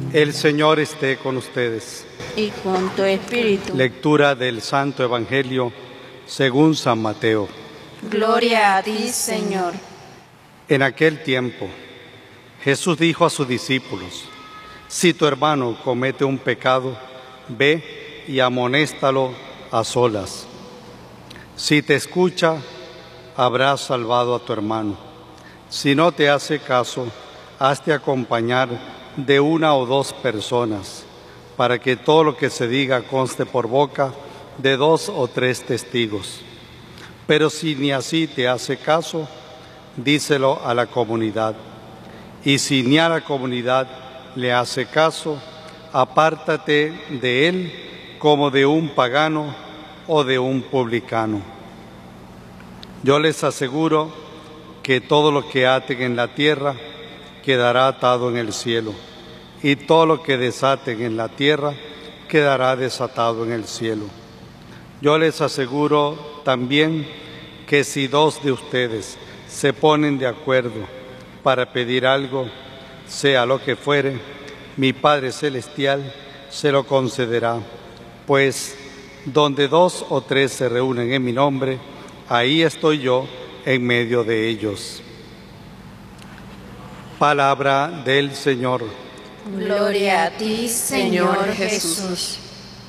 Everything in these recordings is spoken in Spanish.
El Señor esté con ustedes. Y con tu espíritu. Lectura del Santo Evangelio según San Mateo. Gloria a ti, Señor. En aquel tiempo, Jesús dijo a sus discípulos: si tu hermano comete un pecado, ve y amonéstalo a solas. Si te escucha, habrás salvado a tu hermano. Si no te hace caso, hazte acompañar de una o dos personas, para que todo lo que se diga conste por boca de 2 o 3 testigos. Pero si ni así te hace caso, díselo a la comunidad. Y si ni a la comunidad le hace caso, apártate de él como de un pagano o de un publicano. Yo les aseguro que todo lo que aten en la tierra quedará atado en el cielo, y todo lo que desaten en la tierra quedará desatado en el cielo. Yo les aseguro también que si 2 de ustedes se ponen de acuerdo para pedir algo, sea lo que fuere, mi Padre Celestial se lo concederá, pues donde 2 o 3 se reúnen en mi nombre, ahí estoy yo en medio de ellos. Palabra del Señor. Gloria a ti, Señor Jesús.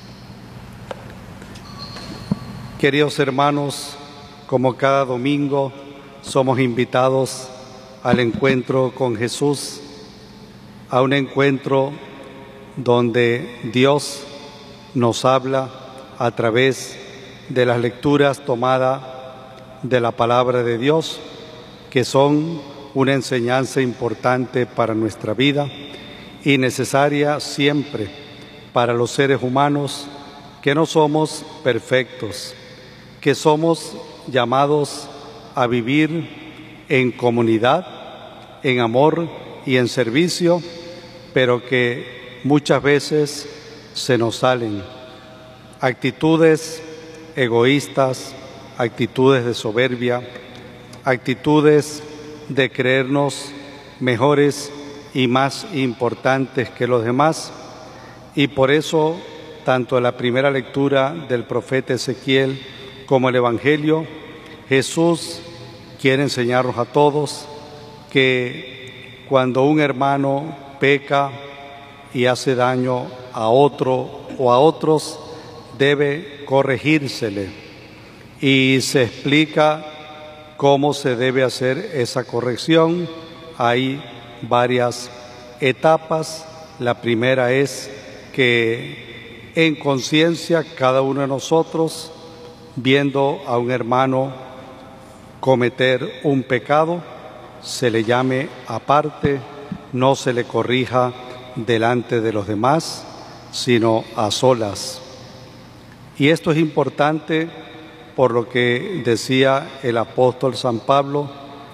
Queridos hermanos, como cada domingo somos invitados al encuentro con Jesús, a un encuentro donde Dios nos habla a través de las lecturas tomadas de la palabra de Dios, que son una enseñanza importante para nuestra vida y necesaria siempre para los seres humanos que no somos perfectos, que somos llamados a vivir en comunidad, en amor y en servicio, pero que muchas veces se nos salen actitudes egoístas, actitudes de soberbia, actitudes de creernos mejores y más importantes que los demás. Y por eso, tanto en la primera lectura del profeta Ezequiel como el Evangelio, Jesús quiere enseñarnos a todos que cuando un hermano peca y hace daño a otro o a otros, debe corregírsele. Y se explica cómo se debe hacer esa corrección. Hay varias etapas. La primera es que en conciencia cada uno de nosotros, viendo a un hermano cometer un pecado, se le llame aparte, no se le corrija delante de los demás, sino a solas. Y esto es importante por lo que decía el apóstol San Pablo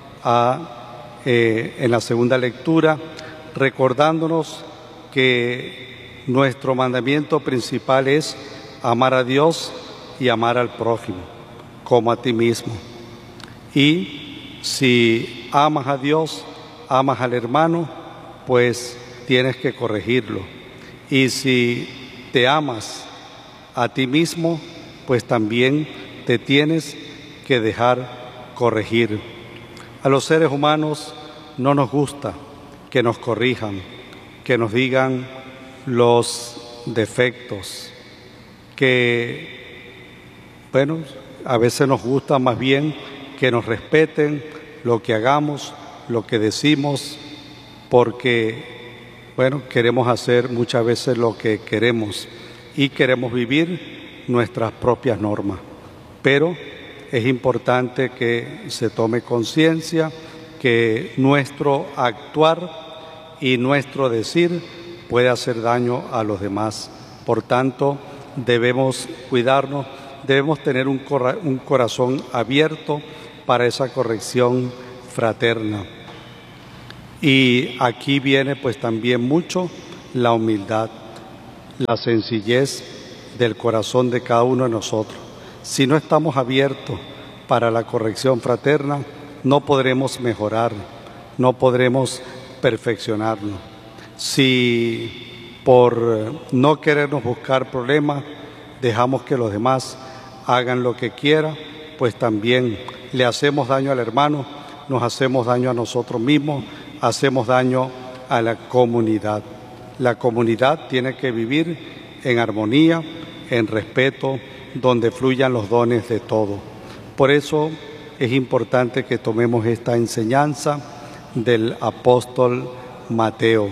en la segunda lectura, recordándonos que nuestro mandamiento principal es amar a Dios y amar al prójimo como a ti mismo. Y si amas a Dios, amas al hermano, pues tienes que corregirlo. Y si te amas a ti mismo, pues también te tienes que dejar corregir. A los seres humanos no nos gusta que nos corrijan, que nos digan los defectos, a veces nos gusta más bien que nos respeten lo que hagamos, lo que decimos, porque, queremos hacer muchas veces lo que queremos y queremos vivir nuestras propias normas. Pero es importante que se tome conciencia que nuestro actuar y nuestro decir puede hacer daño a los demás. Por tanto, debemos cuidarnos, debemos tener un corazón abierto para esa corrección fraterna. Y aquí viene pues también mucho la humildad, la sencillez del corazón de cada uno de nosotros. Si no estamos abiertos para la corrección fraterna, no podremos mejorar, no podremos perfeccionarnos. Si por no querernos buscar problemas, dejamos que los demás hagan lo que quieran, pues también le hacemos daño al hermano, nos hacemos daño a nosotros mismos, hacemos daño a la comunidad. La comunidad tiene que vivir en armonía, en respeto, donde fluyan los dones de todo. Por eso es importante que tomemos esta enseñanza del apóstol Mateo.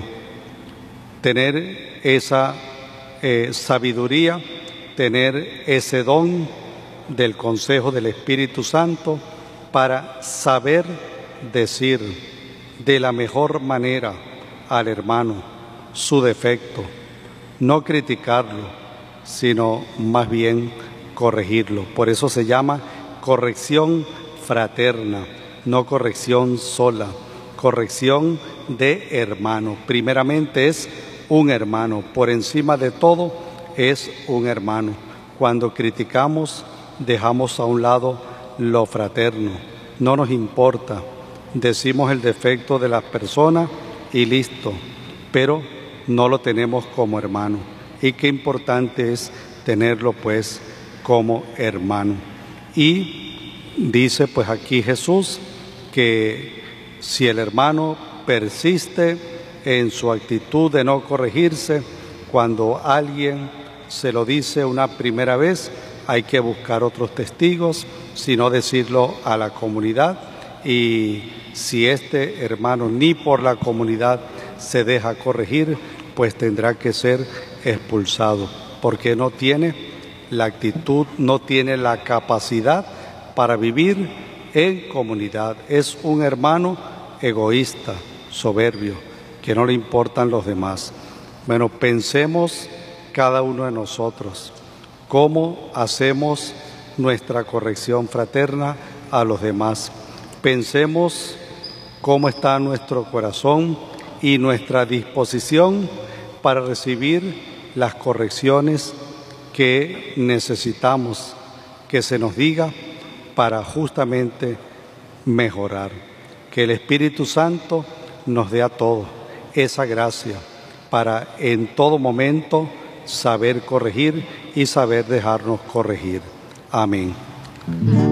Tener esa sabiduría, tener ese don del consejo del Espíritu Santo para saber decir de la mejor manera al hermano su defecto, no criticarlo, sino más bien corregirlo. Por eso se llama corrección fraterna, no corrección sola, corrección de hermano. Primeramente es un hermano, por encima de todo es un hermano. Cuando criticamos, dejamos a un lado lo fraterno, no nos importa, decimos el defecto de las personas y listo, pero no lo tenemos como hermano. Y qué importante es tenerlo pues como hermano. Y dice pues aquí Jesús que si el hermano persiste en su actitud de no corregirse, cuando alguien se lo dice una primera vez, hay que buscar otros testigos, sino decirlo a la comunidad. Y si este hermano ni por la comunidad se deja corregir, pues tendrá que ser expulsado, porque no tiene la actitud, no tiene la capacidad para vivir en comunidad. Es un hermano egoísta, soberbio, que no le importan los demás. Bueno, pensemos cada uno de nosotros cómo hacemos nuestra corrección fraterna a los demás. Pensemos cómo está nuestro corazón y nuestra disposición para recibir las correcciones que necesitamos que se nos diga para justamente mejorar. Que el Espíritu Santo nos dé a todos esa gracia para en todo momento saber corregir y saber dejarnos corregir. Amén.